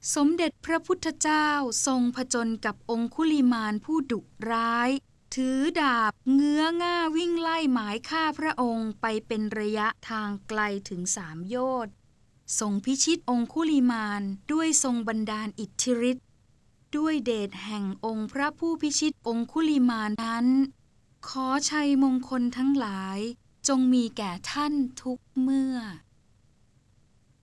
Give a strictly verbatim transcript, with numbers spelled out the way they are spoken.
สมเด็จพระพุทธเจ้าทรงผจญกับองคุลิมานผู้ดุร้ายถือดาบเงื้อง่าวิ่งไล่หมายฆ่าพระองค์ไปเป็นระยะทางไกลถึงสามโยชน์ทรงพิชิตองคุลิมานด้วยทรงบันดาลอิทธิฤทธิ์ด้วยเดชแห่งองค์พระผู้พิชิตองคุลิมานนั้นขอชัยมงคลทั้งหลายจงมีแก่ท่านทุกเมื่อ